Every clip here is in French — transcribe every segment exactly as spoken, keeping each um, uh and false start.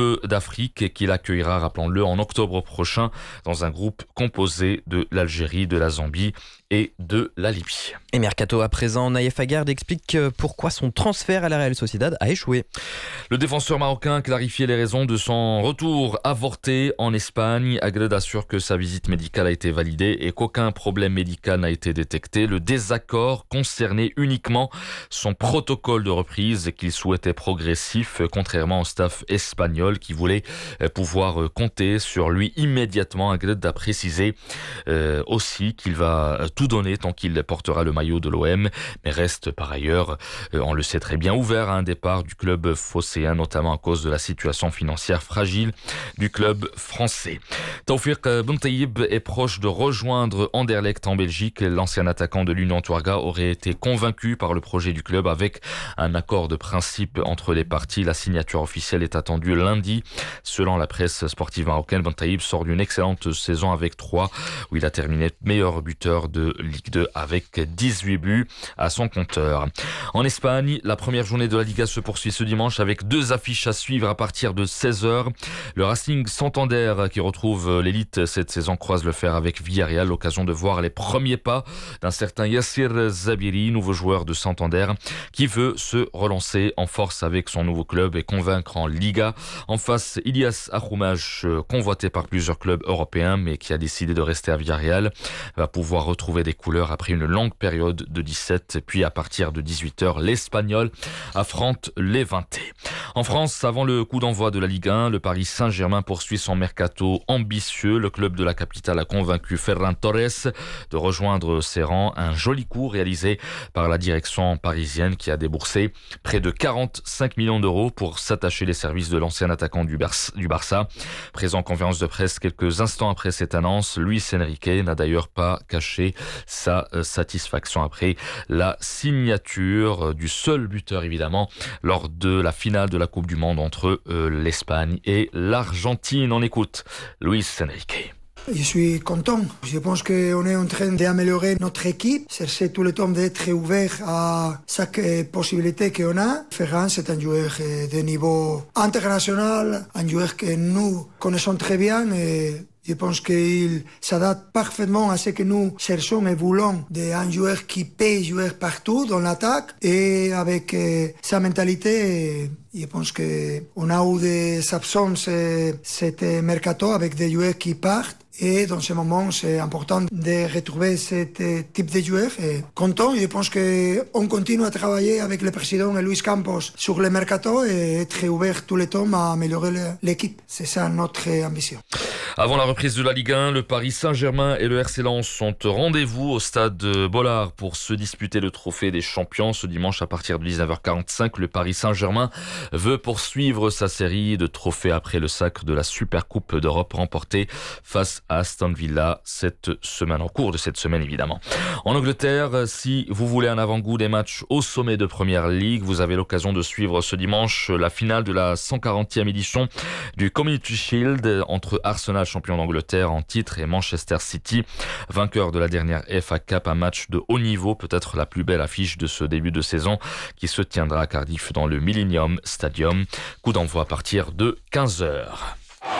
Coupe d'Afrique et qu'il accueillera, rappelons-le, en octobre prochain dans un groupe composé de l'Algérie, de la Zambie et de la Libye. Et mercato à présent, Naïef Aguerd explique pourquoi son transfert à la Real Sociedad a échoué. Le défenseur marocain clarifiait les raisons de son retour avorté en Espagne. Aguerd assure que sa visite médicale a été validée et qu'aucun problème médical n'a été détecté. Le désaccord concernait uniquement son protocole de reprise qu'il souhaitait progressif, contrairement au staff espagnol qui voulait pouvoir compter sur lui immédiatement. Aguerd a précisé euh, aussi qu'il va tout donner tant qu'il portera le maillot de l'O M, mais reste par ailleurs, euh, on le sait très bien, ouvert à un départ du club phocéen, notamment à cause de la situation financière fragile du club français. Taoufik Bentaïb est proche de rejoindre Anderlecht en Belgique. L'ancien attaquant de l'Union Touarega aurait été convaincu par le projet du club avec un accord de principe entre les parties. La signature officielle est attendue lundi. Selon la presse sportive marocaine, Bentaïb sort d'une excellente saison avec Troyes où il a terminé meilleur buteur de Ligue deux avec dix-huit buts à son compteur. En Espagne, la première journée de la Liga se poursuit ce dimanche avec deux affiches à suivre à partir de seize heures. Le Racing Santander qui retrouve l'élite cette saison croise le fer avec Villarreal, l'occasion de voir les premiers pas d'un certain Yassir Zabiri, nouveau joueur de Santander, qui veut se relancer en force avec son nouveau club et convaincre en Liga. En face, Ilias Achoumaj, convoité par plusieurs clubs européens mais qui a décidé de rester à Villarreal, va pouvoir retrouver des couleurs après une longue période de dix-sept. Puis à partir de dix-huit heures, l'Espagnol affronte Levante. En France, avant le coup d'envoi de la Ligue un, le Paris Saint-Germain poursuit son mercato ambitieux. Le club de la capitale a convaincu Ferran Torres de rejoindre ses rangs. Un joli coup réalisé par la direction parisienne qui a déboursé près de quarante-cinq millions d'euros pour s'attacher les services de l'ancien attaquant du Barça. Présent en conférence de presse quelques instants après cette annonce, Luis Enrique n'a d'ailleurs pas caché sa satisfaction après la signature du seul buteur évidemment lors de la finale de la Coupe du Monde entre euh, l'Espagne et l'Argentine. On écoute Luis Enrique. Je suis content. Je pense qu'on est en train d'améliorer notre équipe, chercher tout le temps d'être ouvert à chaque possibilité qu'on a. Ferran, c'est un joueur de niveau international, un joueur que nous connaissons très bien et je pense qu'il s'adapte parfaitement à ce que nous cherchons et voulons d'un joueur qui peut jouer partout dans l'attaque et avec euh, sa mentalité. Je pense qu'on a eu des absences euh, cet mercato avec des joueurs qui partent. Et dans ce moment, c'est important de retrouver ce type de joueurs. Et content, je pense qu'on continue à travailler avec le président Luis Campos sur le mercato et être ouvert tout le temps à améliorer l'équipe. C'est ça notre ambition. Avant la reprise de la Ligue un, le Paris Saint-Germain et le R C Lens sont au rendez-vous au stade Bollard pour se disputer le trophée des champions. Ce dimanche à partir de dix-neuf heures quarante-cinq, le Paris Saint-Germain veut poursuivre sa série de trophées après le sacre de la Supercoupe d'Europe remportée face à Aston Villa cette semaine, en cours de cette semaine évidemment. En Angleterre, si vous voulez un avant-goût des matchs au sommet de Première Ligue, vous avez l'occasion de suivre ce dimanche la finale de la cent quarantième édition du Community Shield entre Arsenal, champion d'Angleterre en titre, et Manchester City, vainqueur de la dernière F A Cup. Un match de haut niveau, peut-être la plus belle affiche de ce début de saison qui se tiendra à Cardiff dans le Millennium Stadium. Coup d'envoi à partir de quinze heures.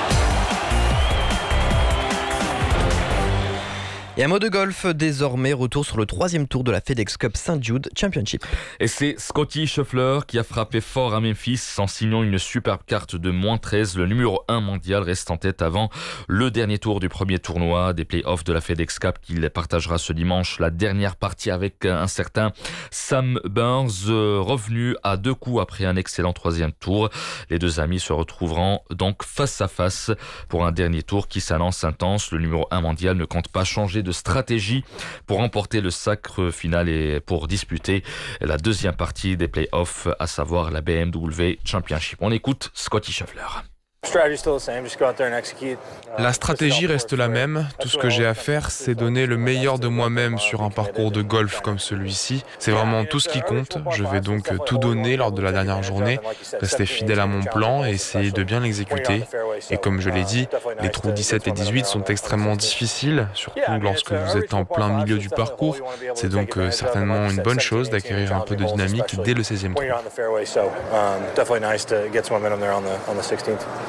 Et un mot de golf, désormais, retour sur le troisième tour de la FedEx Cup Saint Jude Championship. Et c'est Scotty Scheffler qui a frappé fort à Memphis en signant une superbe carte de moins treize. Le numéro un mondial reste en tête avant le dernier tour du premier tournoi des play-offs de la FedEx Cup qu'il partagera ce dimanche. La dernière partie avec un certain Sam Burns, revenu à deux coups après un excellent troisième tour. Les deux amis se retrouveront donc face à face pour un dernier tour qui s'annonce intense. Le numéro un mondial ne compte pas changer de stratégie pour remporter le sacre final et pour disputer la deuxième partie des play-offs, à savoir la B M W Championship. On écoute Scotty Scheffler. La stratégie reste la même. Tout ce que j'ai à faire, c'est donner le meilleur de moi-même sur un parcours de golf comme celui-ci. C'est vraiment tout ce qui compte. Je vais donc tout donner lors de la dernière journée, rester fidèle à mon plan et essayer de bien l'exécuter. Et comme je l'ai dit, les trous dix-sept et dix-huit sont extrêmement difficiles, surtout lorsque vous êtes en plein milieu du parcours. C'est donc euh, certainement une bonne chose d'acquérir un peu de dynamique dès le seizième trou.